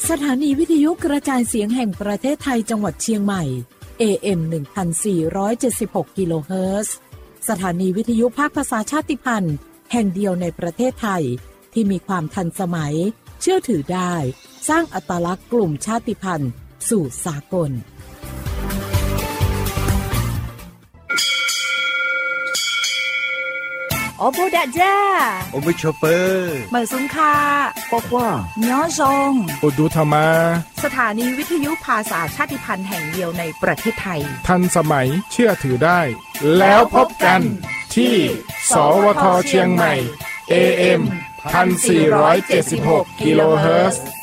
สถานีวิทยุกระจายเสียงแห่งประเทศไทยจังหวัดเชียงใหม่ AM 1476 กิโลเฮิรตซ์สถานีวิทยุภาคภาษาชาติพันธุ์แห่งเดียวในประเทศไทยที่มีความทันสมัยเชื่อถือได้สร้างอัตลักษณ์กลุ่มชาติพันธุ์สู่สากลโอโบดะจ้าโอบิชเปอร์เหมือซุงคาปอกว่าย้อซงอุดูธรรมาสถานีวิทยุภาษาชาติพันธุ์แห่งเดียวในประเทศไทยทันสมัยเชื่อถือได้แล้วพบกันที่สวท.เชียงใหม่ AM 1476 กิโลเฮิรตซ์